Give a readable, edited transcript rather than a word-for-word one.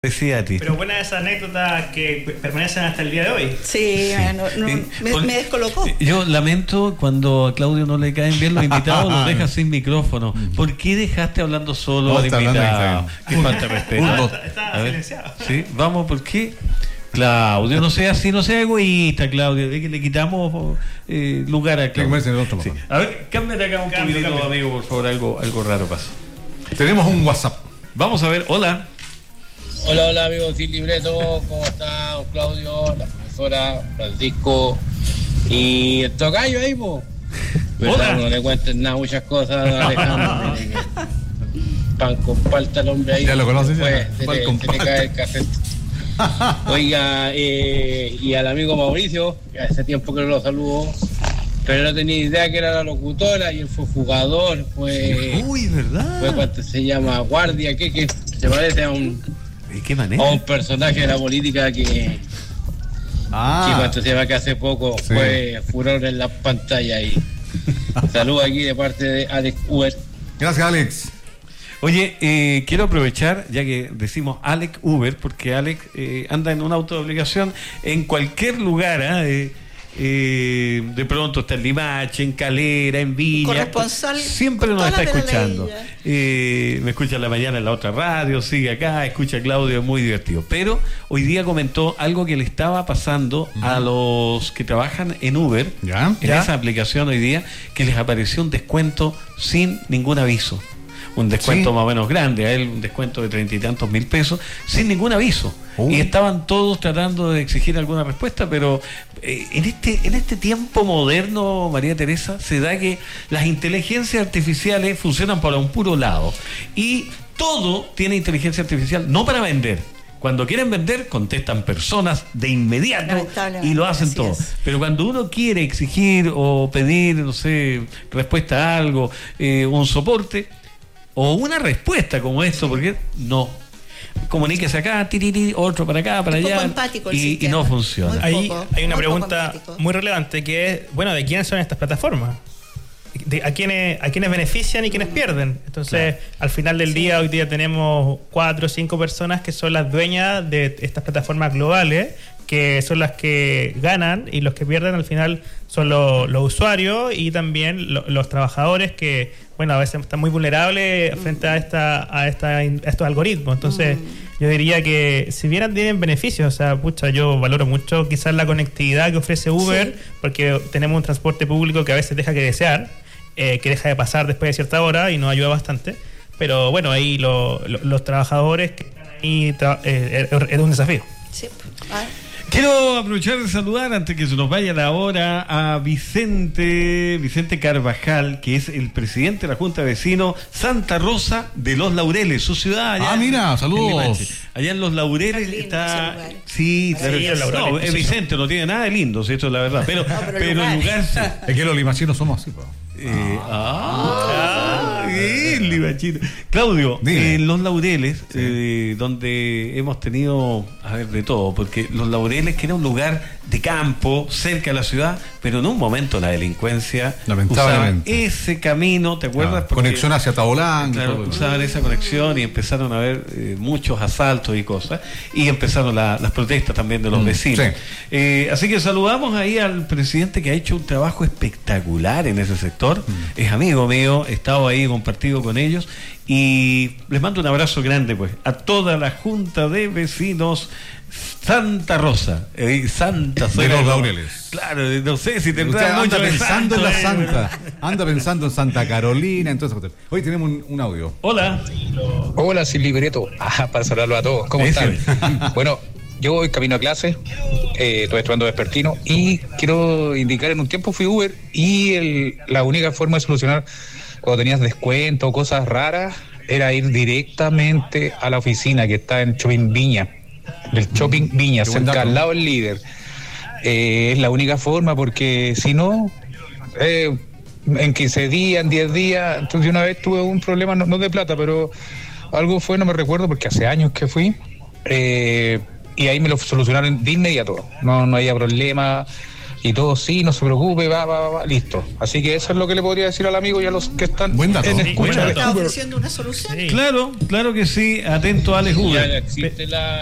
Decía a ti. Pero buenas esas anécdotas que permanecen hasta el día de hoy. Sí, me descolocó. Yo lamento cuando a Claudio no le caen bien los invitados, los deja sin micrófono. ¿Por qué dejaste hablando solo al invitado? Qué falta de respeto. Está silenciado. Sí, vamos, ¿por qué? Claudio, no sea así, no sea egoísta, Claudio, de que le quitamos lugar a Claudio. Sí. A ver, cámbiate acá un poquitito, amigo, por favor, algo raro pasa. Tenemos un WhatsApp. Vamos a ver, hola. Hola amigos sin libreto, ¿cómo está don Claudio, la profesora, Francisco y el tocayo ahí, po? Pero no le cuenten nada, muchas cosas, Alejandro. Pan con palta el hombre ahí. Ya lo conoces, ya. Se le cae el cassette. Oiga, y al amigo Mauricio, que hace tiempo que no lo saludo, pero no tenía idea que era la locutora y él fue jugador, Uy, ¿verdad? Fue cuando se llama guardia, que se parece a un... ¿De qué manera? A un personaje de la política que cuando se va, que hace poco fue furor en la pantalla y saludos aquí de parte de Alex Uber. Gracias, Alex. Oye, quiero aprovechar, ya que decimos Alex Uber, porque Alex anda en un auto de obligación en cualquier lugar, de pronto está en Limache, en Calera, en Viña. Corresponsal. Siempre nos está escuchando. Me escucha en la mañana en la otra radio, sigue acá, escucha a Claudio, es muy divertido. Pero hoy día comentó algo que le estaba pasando a los que trabajan en Uber, en esa aplicación hoy día, que les apareció un descuento sin ningún aviso. Un descuento más o menos grande, a él un descuento de 30 y tantos mil pesos, sin ningún aviso. Y estaban todos tratando de exigir alguna respuesta, pero en este tiempo moderno, María Teresa, se da que las inteligencias artificiales funcionan para un puro lado. Y todo tiene inteligencia artificial, no para vender. Cuando quieren vender, contestan personas de inmediato y lo hacen todo. Pero cuando uno quiere exigir o pedir, no sé, respuesta a algo, un soporte, o una respuesta como esto, porque no, comuníquese acá, otro para acá, para allá, y no funciona. Ahí hay una pregunta muy relevante que es, bueno, ¿de quiénes son estas plataformas? ¿A quiénes benefician y quiénes pierden? Entonces, al final del día, hoy día tenemos 4 o 5 personas que son las dueñas de estas plataformas globales, que son las que ganan, y los que pierden al final son los usuarios y también los trabajadores, que bueno, a veces están muy vulnerables frente a estos algoritmos. Entonces yo diría que si bien tienen beneficios, o sea, yo valoro mucho quizás la conectividad que ofrece Uber, porque tenemos un transporte público que a veces deja que desear, que deja de pasar después de cierta hora y nos ayuda bastante, pero bueno, ahí los trabajadores que están ahí es un desafío. Sí. Quiero aprovechar de saludar, antes que se nos vaya la hora, a Vicente Carvajal, que es el presidente de la Junta de Vecinos Santa Rosa de Los Laureles, su ciudad allá. Mira, saludos. Allá en Los Laureles está... Sí, claro. No, Vicente no tiene nada de lindo, si esto es la verdad, pero el lugar... Es que los limachinos somos así, Limachino. Claudio, en Los Laureles, donde hemos tenido, de todo, porque Los Laureles, que era un lugar de campo, cerca de la ciudad, pero en un momento la delincuencia lamentablemente ese camino, ¿te acuerdas? Conexión hacia Tabolán. Claro, usaban esa conexión y empezaron a haber muchos asaltos y cosas, y empezaron las protestas también de los vecinos. Así que saludamos ahí al presidente, que ha hecho un trabajo espectacular en ese sector. Es amigo mío, he estado ahí compartido con ellos, y les mando un abrazo grande pues a toda la Junta de Vecinos Santa Rosa, Santa de Los Laureles. Claro, no sé si tendrá mucho pensando en la Santa, anda pensando en Santa Carolina, entonces hoy tenemos un audio. Hola, sin libreto, para saludarlo a todos, ¿cómo están? Bueno, yo voy camino a clase, estoy estudiando vespertino, y quiero indicar, en un tiempo fui Uber, y la única forma de solucionar cuando tenías descuento o cosas raras era ir directamente a la oficina que está en Shopping Viña, del Shopping Viña, cerca al lado del Líder. Es la única forma, porque si no, en 15 días, en 10 días, entonces una vez tuve un problema, no de plata, pero algo fue, no me recuerdo, porque hace años que fui, y ahí me lo solucionaron de inmediato, no había problema. y todo, sí, no se preocupe, va, listo. Así que eso es lo que le podría decir al amigo y a los que están Buen dato. en Sí, escucha. Está ofreciendo una solución. Sí. Claro que sí, atento a Alex Uber. Ya existe la